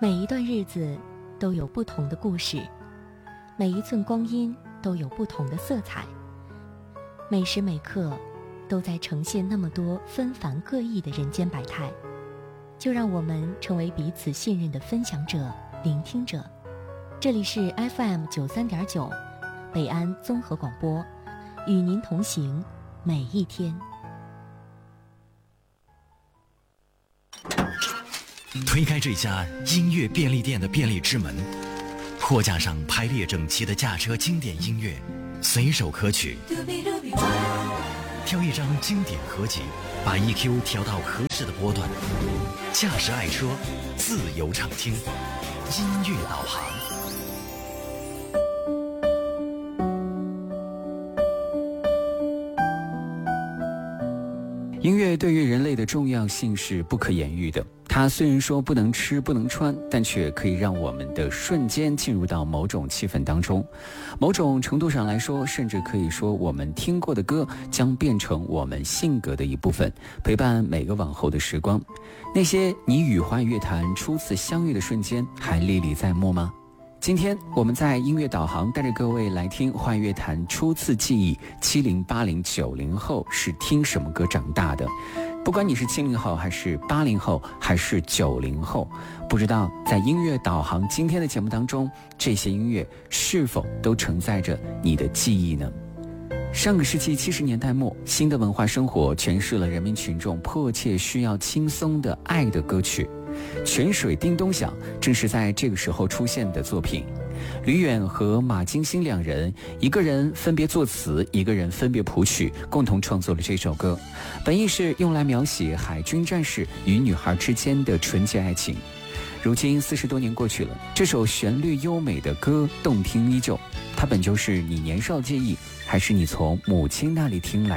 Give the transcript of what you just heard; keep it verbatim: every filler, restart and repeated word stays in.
每一段日子都有不同的故事，每一寸光阴都有不同的色彩，每时每刻都在呈现那么多纷繁各异的人间百态。就让我们成为彼此信任的分享者、聆听者。这里是 F M 九三点九，北安综合广播，与您同行每一天。 推开这家音乐便利店的便利之门，货架上排列整齐的驾车经典音乐，随手可取。挑一张经典合集，把 E Q 调到合适的波段，驾驶爱车，自由畅听，音乐导航。 音乐对于人类的重要性是不可言喻的，它虽然说不能吃不能穿，但却可以让我们的瞬间进入到某种气氛当中。某种程度上来说，甚至可以说我们听过的歌将变成我们性格的一部分，陪伴每个往后的时光。那些你与华语乐坛初次相遇的瞬间还历历在目吗？今天我们在音乐导航带着各位来听华语乐坛初次记忆，七零八零九零后是听什么歌长大的。不管你是七零后还是八零后还是九零后，不知道在音乐导航今天的节目当中，这些音乐是否都承载着你的记忆呢？上个世纪七十年代末，新的文化生活诠释了人民群众迫切需要轻松的爱的歌曲。泉水叮咚响正是在这个时候出现的作品。吕远和马金星两人，一个人分别作词，一个人分别谱曲，共同创作了这首歌。本意是用来描写海军战士与女孩之间的纯洁爱情。如今四十多年过去了，这首旋律优美的歌动听依旧。它本就是你年少记忆，还是你从母亲那里听来